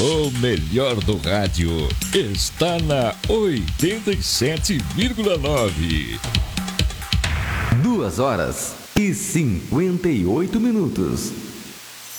O melhor do rádio está na 87,9. 2 horas e 58 minutos.